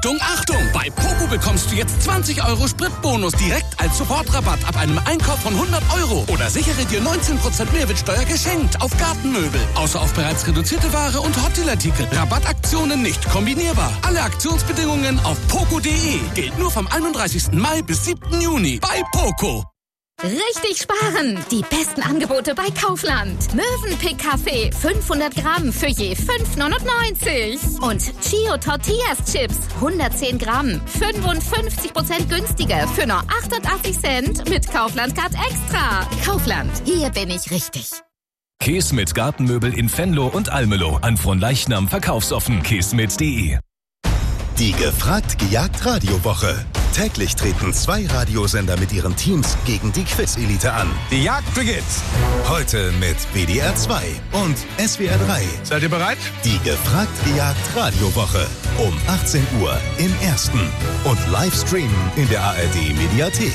Achtung, Achtung! Bei Poco bekommst du jetzt 20 € Spritbonus direkt als Sofortrabatt ab einem Einkauf von 100 € oder sichere dir 19% Mehrwertsteuer geschenkt auf Gartenmöbel. Außer auf bereits reduzierte Ware und Hotteil-Artikel. Rabattaktionen nicht kombinierbar. Alle Aktionsbedingungen auf poco.de. Gilt nur vom 31. Mai bis 7. Juni bei Poco. Richtig sparen! Die besten Angebote bei Kaufland. Mövenpick Kaffee 500 Gramm für je 5,99. Und Chio Tortillas Chips 110 Gramm 55% günstiger für nur 88 Cent mit Kaufland Card Extra. Kaufland, hier bin ich richtig. Keesmit Gartenmöbel in Venlo und Almelo. An Fronleichnam verkaufsoffen. keesmit.de. Die Gefragt-Gejagt-Radio-Woche. Täglich treten 2 Radiosender mit ihren Teams gegen die Quiz-Elite an. Die Jagd beginnt. Heute mit WDR 2 und SWR 3. Seid ihr bereit? Die Gefragt-Gejagt-Radio-Woche. Um 18 Uhr im Ersten. Und Livestreamen in der ARD-Mediathek.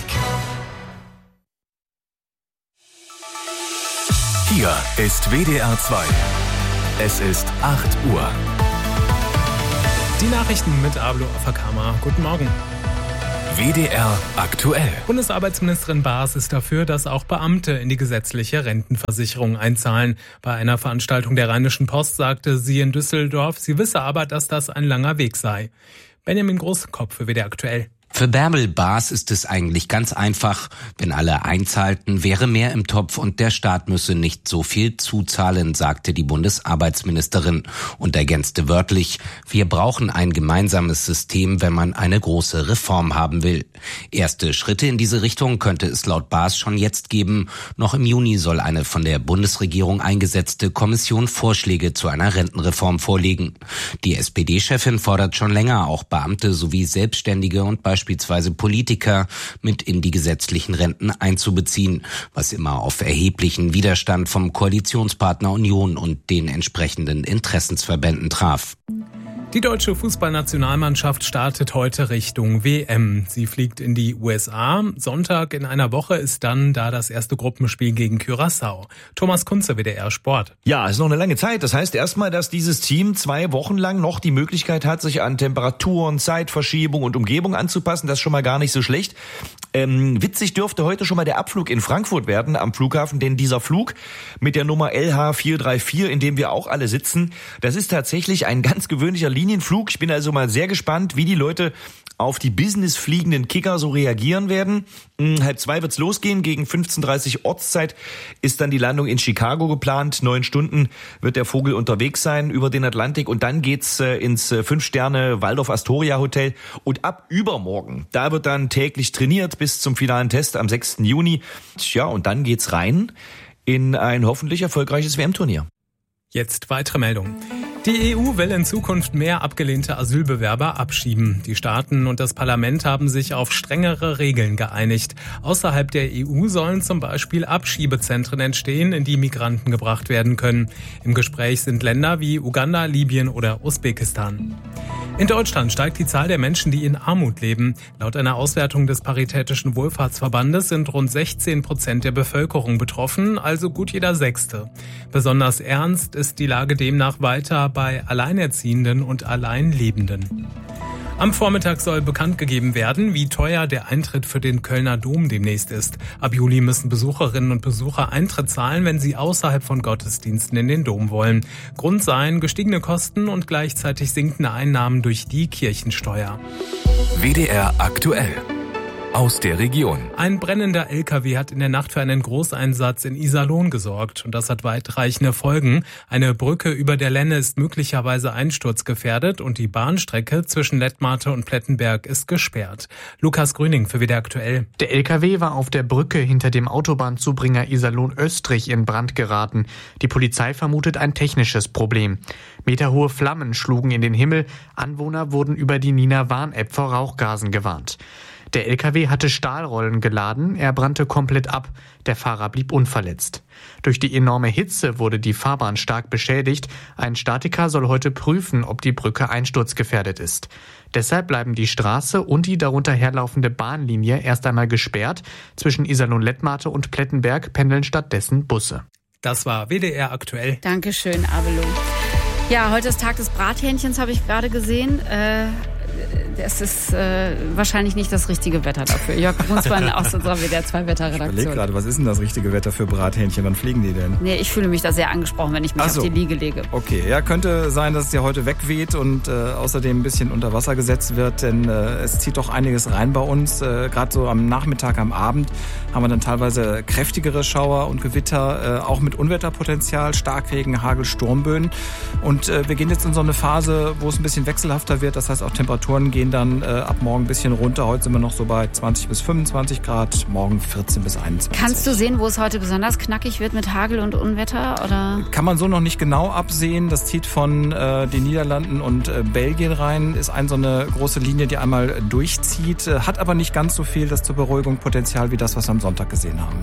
Hier ist WDR 2. Es ist 8 Uhr. Die Nachrichten mit Ablo Afakama. Guten Morgen. WDR aktuell. Bundesarbeitsministerin Baas ist dafür, dass auch Beamte in die gesetzliche Rentenversicherung einzahlen. Bei einer Veranstaltung der Rheinischen Post sagte sie in Düsseldorf, sie wisse aber, dass das ein langer Weg sei. Benjamin Großkopf für WDR aktuell. Für Bärbel Baas ist es eigentlich ganz einfach. Wenn alle einzahlten, wäre mehr im Topf und der Staat müsse nicht so viel zuzahlen, sagte die Bundesarbeitsministerin und ergänzte wörtlich, wir brauchen ein gemeinsames System, wenn man eine große Reform haben will. Erste Schritte in diese Richtung könnte es laut Baas schon jetzt geben. Noch im Juni soll eine von der Bundesregierung eingesetzte Kommission Vorschläge zu einer Rentenreform vorlegen. Die SPD-Chefin fordert schon länger, auch Beamte sowie Selbstständige und beispielsweise Politiker mit in die gesetzlichen Renten einzubeziehen, was immer auf erheblichen Widerstand vom Koalitionspartner Union und den entsprechenden Interessensverbänden traf. Die deutsche Fußballnationalmannschaft startet heute Richtung WM. Sie fliegt in die USA. Sonntag in einer Woche ist dann da das erste Gruppenspiel gegen Curaçao. Thomas Kunze, WDR Sport. Ja, es ist noch eine lange Zeit. Das heißt erstmal, dass dieses Team 2 Wochen lang noch die Möglichkeit hat, sich an Temperaturen, Zeitverschiebung und Umgebung anzupassen. Das ist schon mal gar nicht so schlecht. Witzig dürfte heute schon mal der Abflug in Frankfurt werden am Flughafen, denn dieser Flug mit der Nummer LH434, in dem wir auch alle sitzen, das ist tatsächlich ein ganz gewöhnlicher Linienflug. Ich bin also mal sehr gespannt, wie die Leute auf die businessfliegenden Kicker so reagieren werden. 1:30 wird's losgehen. Gegen 15:30 Ortszeit ist dann die Landung in Chicago geplant. 9 Stunden wird der Vogel unterwegs sein über den Atlantik und dann geht's ins 5-Sterne Waldorf Astoria Hotel und ab übermorgen, da wird dann täglich trainiert bis zum finalen Test am 6. Juni. Tja, und dann geht's rein in ein hoffentlich erfolgreiches WM-Turnier. Jetzt weitere Meldungen. Die EU will in Zukunft mehr abgelehnte Asylbewerber abschieben. Die Staaten und das Parlament haben sich auf strengere Regeln geeinigt. Außerhalb der EU sollen zum Beispiel Abschiebezentren entstehen, in die Migranten gebracht werden können. Im Gespräch sind Länder wie Uganda, Libyen oder Usbekistan. In Deutschland steigt die Zahl der Menschen, die in Armut leben. Laut einer Auswertung des Paritätischen Wohlfahrtsverbandes sind rund 16% der Bevölkerung betroffen, also gut jeder Sechste. Besonders ernst ist die Lage demnach weiter bei Alleinerziehenden und Alleinlebenden. Am Vormittag soll bekannt gegeben werden, wie teuer der Eintritt für den Kölner Dom demnächst ist. Ab Juli müssen Besucherinnen und Besucher Eintritt zahlen, wenn sie außerhalb von Gottesdiensten in den Dom wollen. Grund seien gestiegene Kosten und gleichzeitig sinkende Einnahmen durch die Kirchensteuer. WDR aktuell. Aus der Region. Ein brennender LKW hat in der Nacht für einen Großeinsatz in Iserlohn gesorgt und das hat weitreichende Folgen. Eine Brücke über der Lenne ist möglicherweise einsturzgefährdet und die Bahnstrecke zwischen Lettmate und Plettenberg ist gesperrt. Lukas Grüning für WDR aktuell. Der LKW war auf der Brücke hinter dem Autobahnzubringer Iserlohn-Östrich in Brand geraten. Die Polizei vermutet ein technisches Problem. Meterhohe Flammen schlugen in den Himmel. Anwohner wurden über die Nina-Warn-App vor Rauchgasen gewarnt. Der LKW hatte Stahlrollen geladen, er brannte komplett ab. Der Fahrer blieb unverletzt. Durch die enorme Hitze wurde die Fahrbahn stark beschädigt. Ein Statiker soll heute prüfen, ob die Brücke einsturzgefährdet ist. Deshalb bleiben die Straße und die darunter herlaufende Bahnlinie erst einmal gesperrt. Zwischen Iserlohn-Lettmate und Plettenberg pendeln stattdessen Busse. Das war WDR aktuell. Dankeschön, Abelo. Ja, heute ist Tag des Brathähnchens, habe ich gerade gesehen. es ist wahrscheinlich nicht das richtige Wetter dafür. Jörg Brunsmann aus unserer WDR-2-Wetterredaktion. Ich überlege gerade, was ist denn das richtige Wetter für Brathähnchen? Wann fliegen die denn? Nee, ich fühle mich da sehr angesprochen, wenn ich mich auf die Liege lege. Okay, ja, könnte sein, dass es ja heute wegweht und außerdem ein bisschen unter Wasser gesetzt wird, denn es zieht doch einiges rein bei uns. Gerade so am Nachmittag, am Abend haben wir dann teilweise kräftigere Schauer und Gewitter, auch mit Unwetterpotenzial, Starkregen, Hagel, Sturmböen. Und wir gehen jetzt in so eine Phase, wo es ein bisschen wechselhafter wird. Das heißt, auch Temperaturen gehen dann ab morgen ein bisschen runter. Heute sind wir noch so bei 20 bis 25 Grad, morgen 14 bis 21. Kannst du sehen, wo es heute besonders knackig wird mit Hagel und Unwetter? Oder? Kann man so noch nicht genau absehen. Das zieht von den Niederlanden und Belgien rein. Ist so eine große Linie, die einmal durchzieht. Hat aber nicht ganz so viel das zur Beruhigung Potenzial wie das, was wir am Sonntag gesehen haben.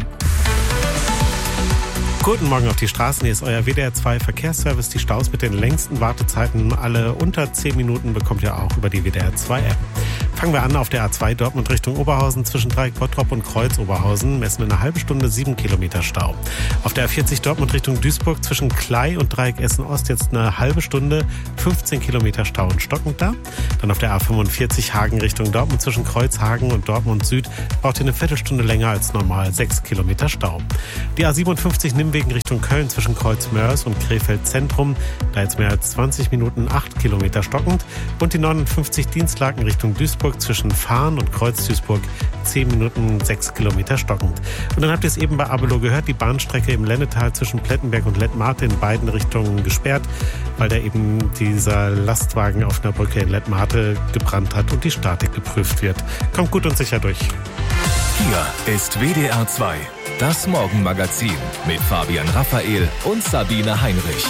Guten Morgen auf die Straßen, hier ist euer WDR2 Verkehrsservice. Die Staus mit den längsten Wartezeiten, alle unter 10 Minuten, bekommt ihr auch über die WDR2-App. Fangen wir an auf der A2 Dortmund Richtung Oberhausen. Zwischen Dreieck Bottrop und Kreuz Oberhausen messen wir eine halbe Stunde 7 Kilometer Stau. Auf der A40 Dortmund Richtung Duisburg zwischen Klei und Dreieck Essen-Ost jetzt eine halbe Stunde 15 Kilometer Stau und stockend da. Dann auf der A45 Hagen Richtung Dortmund zwischen Kreuzhagen und Dortmund Süd braucht ihr eine Viertelstunde länger als normal 6 Kilometer Stau. Die A57 Nimwegen Richtung Köln zwischen Kreuz-Mörs und Krefeld Zentrum, da jetzt mehr als 20 Minuten 8 Kilometer stockend. Und die 59 Dienstlaken Richtung Duisburg zwischen Fahren und Kreuz Duisburg 10 Minuten 6 Kilometer stockend. Und dann habt ihr es eben bei Abelo gehört, die Bahnstrecke im Lennetal zwischen Plettenberg und Lettmate in beiden Richtungen gesperrt, weil da eben dieser Lastwagen auf einer Brücke in Lettmate gebrannt hat und die Statik geprüft wird. Kommt gut und sicher durch. Hier ist WDR 2, das Morgenmagazin mit Fabian Raphael und Sabine Heinrich.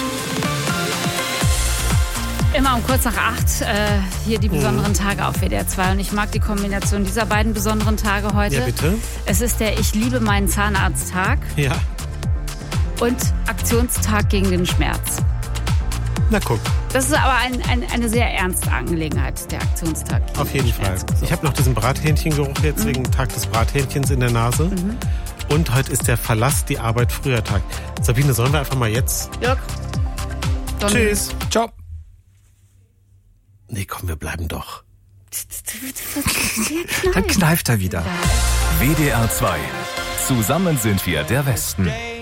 Immer um kurz nach 8 hier die besonderen Tage auf WDR 2 und ich mag die Kombination dieser beiden besonderen Tage heute. Ja, bitte. Es ist der Ich liebe meinen Zahnarzt-Tag. Ja. Und Aktionstag gegen den Schmerz. Na guck. Das ist aber eine sehr ernste Angelegenheit, der Aktionstag. Auf jeden Fall. Ich habe noch diesen Brathähnchengeruch jetzt wegen Tag des Brathähnchens in der Nase. Und heute ist der Verlass die Arbeit früher Tag. Sabine, sollen wir einfach mal jetzt? Jörg. Tschüss. Ciao. Nee, komm, wir bleiben doch. Dann kneift er wieder. WDR 2. Zusammen sind wir der Westen.